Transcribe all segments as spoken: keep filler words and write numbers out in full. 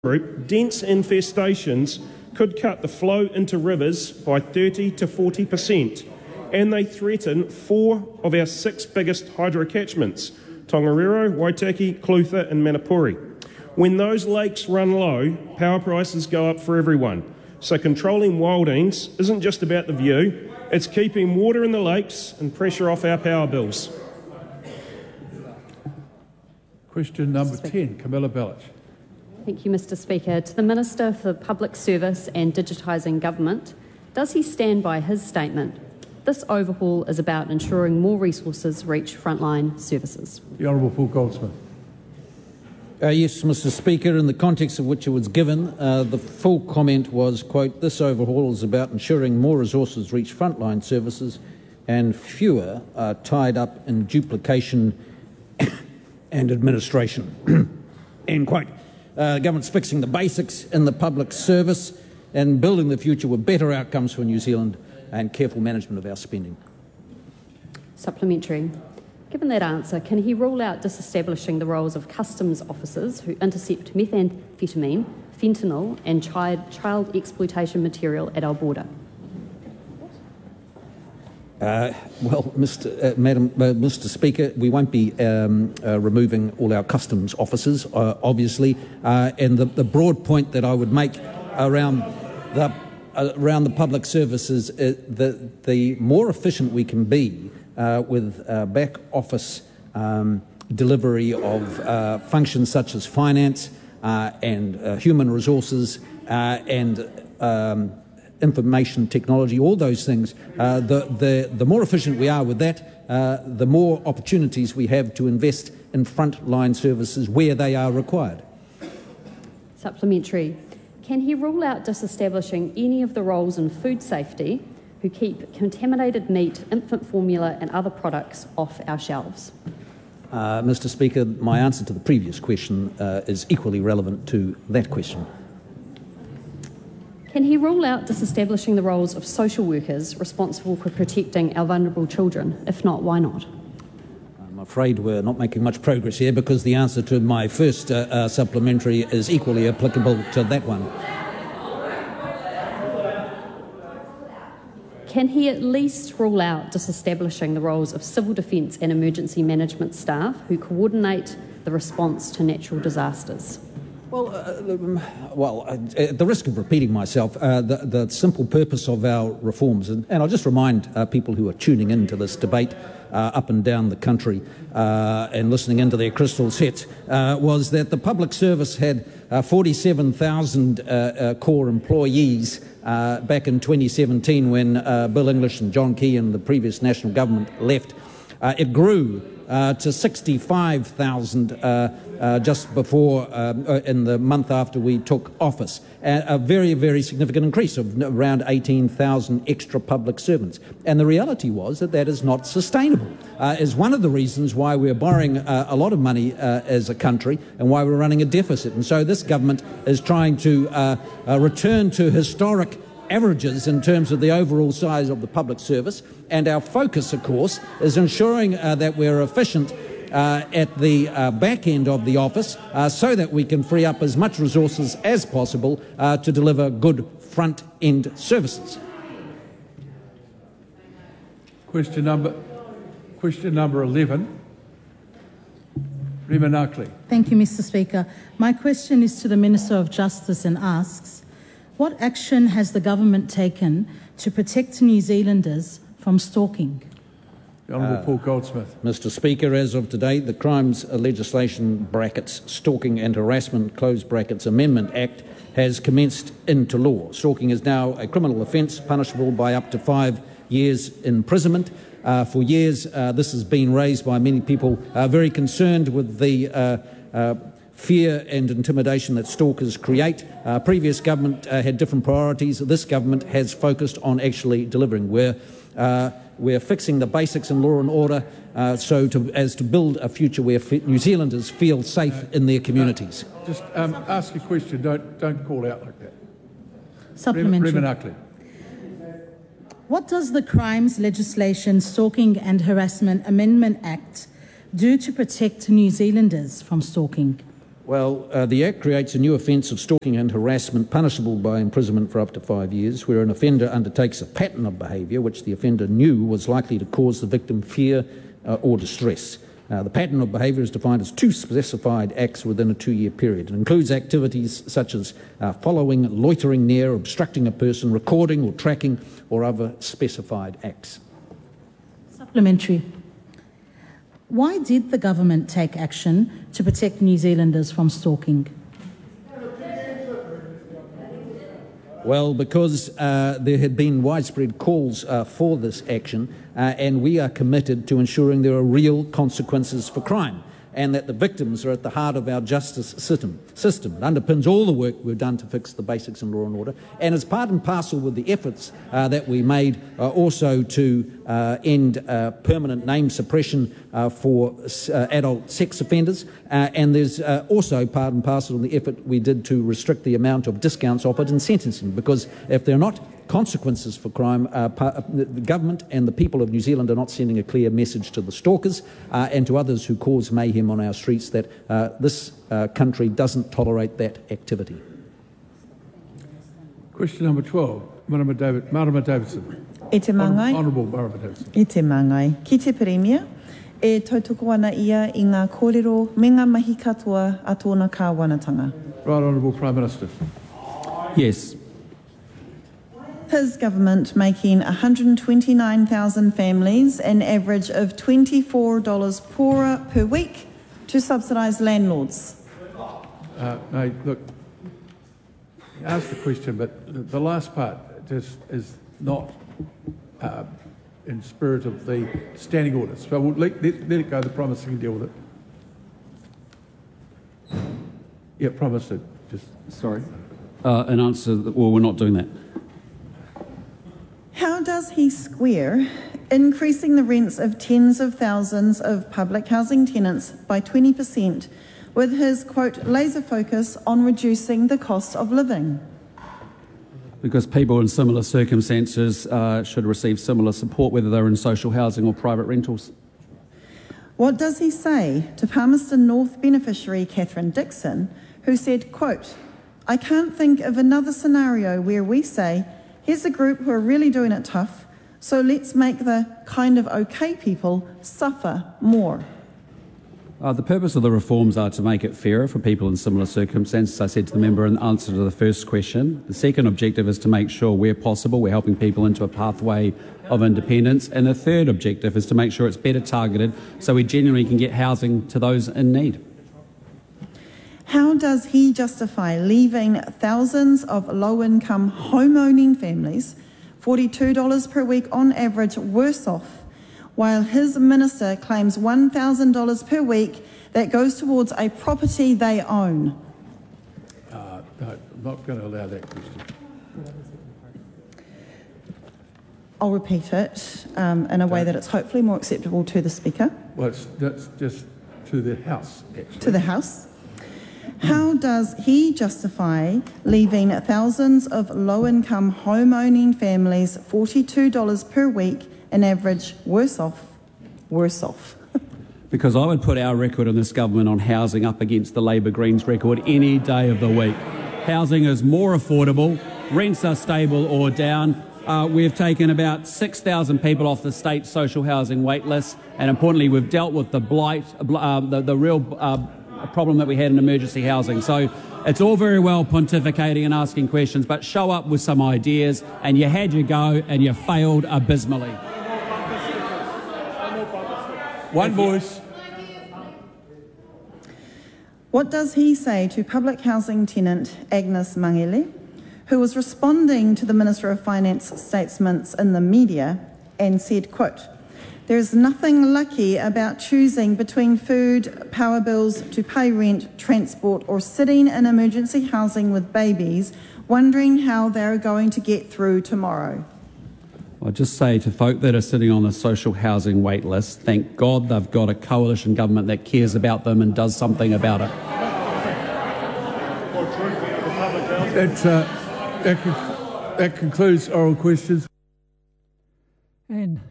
group, dense infestations could cut the flow into rivers by thirty to forty percent, and they threaten four of our six biggest hydro catchments, Tongariro, Waitaki, Clutha and Manapuri. When those lakes run low, power prices go up for everyone. So controlling wildings isn't just about the view, it's keeping water in the lakes and pressure off our power bills. Question number ten, Camilla Bellich. Thank you, Mr Speaker. To the Minister for Public Service and Digitising Government, does he stand by his statement? This overhaul is about ensuring more resources reach frontline services. The Honourable Paul Goldsmith. Uh, yes, Mr Speaker, in the context of which it was given, uh, the full comment was, quote, this overhaul is about ensuring more resources reach frontline services and fewer are tied up in duplication and administration, end quote. Uh, the government's fixing the basics in the public service and building the future with better outcomes for New Zealand and careful management of our spending. Supplementary. Given that answer, can he rule out disestablishing the roles of customs officers who intercept methamphetamine, fentanyl and child, child exploitation material at our border? Uh, well, Mr Uh, Madam, uh, Mr Speaker, we won't be um, uh, removing all our customs officers, uh, obviously, uh, and the, the broad point that I would make around the uh, around the public services, uh, the the more efficient we can be uh, with uh, back office um, delivery of uh, functions such as finance uh, and uh, human resources uh, and um, information technology, all those things, uh, the, the, the more efficient we are with that, uh, the more opportunities we have to invest in frontline services where they are required. Supplementary. Can he rule out disestablishing any of the roles in food safety who keep contaminated meat, infant formula and other products off our shelves? Uh, Mr Speaker, my answer to the previous question uh, is equally relevant to that question. Can he rule out disestablishing the roles of social workers responsible for protecting our vulnerable children? If not, why not? I'm afraid we're not making much progress here because the answer to my first uh, uh, supplementary is equally applicable to that one. Can he at least rule out disestablishing the roles of civil defence and emergency management staff who coordinate the response to natural disasters? Well, uh, well, uh, at the risk of repeating myself, uh, the, the simple purpose of our reforms, and, and I'll just remind uh, people who are tuning into this debate uh, up and down the country uh, and listening into their crystal sets, uh, was that the public service had uh, forty-seven thousand uh, uh, core employees uh, back in twenty seventeen when uh, Bill English and John Key and the previous national government left. Uh, it grew uh, to sixty-five thousand uh, uh, just before, um, uh, in the month after we took office. A, a very, very significant increase of around eighteen thousand extra public servants. And the reality was that that is not sustainable. Uh, is one of the reasons why we're borrowing uh, a lot of money uh, as a country and why we're running a deficit. And so this government is trying to uh, uh, return to historic averages in terms of the overall size of the public service, and our focus, of course, is ensuring uh, that we're efficient uh, at the uh, back end of the office uh, so that we can free up as much resources as possible uh, to deliver good front-end services. Question number, question number eleven. Rima Narkli. Thank you, Mr Speaker. My question is to the Minister of Justice and asks, what action has the government taken to protect New Zealanders from stalking? The Honourable uh, Paul Goldsmith. Mister Speaker, as of today, the Crimes Legislation brackets Stalking and Harassment close brackets Amendment Act has commenced into law. Stalking is now a criminal offence punishable by up to five years imprisonment. Uh, for years, uh, this has been raised by many people uh, very concerned with the uh, uh, fear and intimidation that stalkers create. Uh, previous government uh, had different priorities. This government has focused on actually delivering. We're, uh, we're fixing the basics in law and order uh, so to, as to build a future where New Zealanders feel safe uh, in their communities. Uh, just um, ask a question. Don't, don't call out like that. Supplementary. Rima Narkli. What does the Crimes Legislation Stalking and Harassment Amendment Act do to protect New Zealanders from stalking? Well, uh, the Act creates a new offence of stalking and harassment punishable by imprisonment for up to five years, where an offender undertakes a pattern of behaviour which the offender knew was likely to cause the victim fear uh, or distress. Uh, the pattern of behaviour is defined as two specified acts within a two-year period. It includes activities such as uh, following, loitering near, obstructing a person, recording or tracking, or other specified acts. Supplementary. Why did the government take action to protect New Zealanders from stalking? Well, because uh, there had been widespread calls uh, for this action, uh, and we are committed to ensuring there are real consequences for crime, and that the victims are at the heart of our justice system. system. It underpins all the work we've done to fix the basics in law and order, and as part and parcel with the efforts uh, that we made uh, also to uh, end uh, permanent name suppression uh, for uh, adult sex offenders, uh, and there's uh, also part and parcel of the effort we did to restrict the amount of discounts offered in sentencing, because if they're not consequences for crime, uh, the government and the people of New Zealand are not sending a clear message to the stalkers uh, and to others who cause mayhem on our streets that uh, this uh, country doesn't tolerate that activity. Question number twelve, Marama, David, Marama Davidson. E te mangai. Honourable Marama Davidson. I te mangai. Ki te Premier, e tautoko ana ia i ngā kōrero me ngā mahi katoa a tōna kāwanatanga. Right Honourable Prime Minister. Yes. His government making one hundred twenty-nine thousand families an average of twenty-four dollars poorer per week to subsidise landlords. Uh, no, look, you asked the question, but the, the last part just is not uh, in spirit of the standing orders. So we'll let, let, let it go. The Prime Minister can deal with it. Yeah, Prime Minister, just... Sorry. Uh, an answer, that, well, we're not doing that. How does he square increasing the rents of tens of thousands of public housing tenants by twenty percent with his, quote, laser focus on reducing the cost of living? Because people in similar circumstances uh, should receive similar support, whether they're in social housing or private rentals. What does he say to Palmerston North beneficiary Catherine Dixon, who said, quote, I can't think of another scenario where we say, here's a group who are really doing it tough, so let's make the kind of okay people suffer more. Uh, the purpose of the reforms are to make it fairer for people in similar circumstances, I said to the member in answer to the first question. The second objective is to make sure where possible we're helping people into a pathway of independence. And the third objective is to make sure it's better targeted so we genuinely can get housing to those in need. How does he justify leaving thousands of low-income home-owning families forty-two dollars per week on average worse off, while his minister claims one thousand dollars per week that goes towards a property they own? Uh, no, I'm not going to allow that question. I'll repeat it um, in a way that it's hopefully more acceptable to the Speaker. Well, it's, that's just to the House, actually. To the House. How does he justify leaving thousands of low-income home-owning families forty-two dollars per week an average worse off? Worse off. Because I would put our record in this government on housing up against the Labor Greens record any day of the week. Housing is more affordable, rents are stable or down. Uh, we've taken about six thousand people off the state social housing wait list, and importantly we've dealt with the blight, uh, the, the real uh, problem that we had in emergency housing. So it's all very well pontificating and asking questions, but show up with some ideas, and you had your go and you failed abysmally. One voice. What does he say to public housing tenant Agnes Mangele, who was responding to the Minister of Finance statements in the media and said, quote, there's nothing lucky about choosing between food, power bills to pay rent, transport, or sitting in emergency housing with babies, wondering how they're going to get through tomorrow. I'll just say to folk that are sitting on the social housing wait list, thank God they've got a coalition government that cares about them and does something about it. That, uh, that, con- that concludes oral questions. And,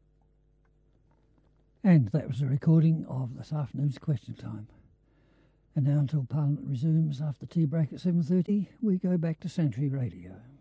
and that was a recording of this afternoon's question time. And now until Parliament resumes after tea break at seven thirty, we go back to Sanctuary Radio.